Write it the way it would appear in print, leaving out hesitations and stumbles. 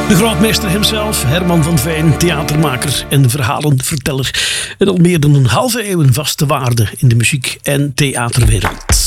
De grootmeester hemzelf, Herman van Veen, theatermaker en verhalenverteller. En al meer dan een halve eeuw een vaste waarde in de muziek- en theaterwereld.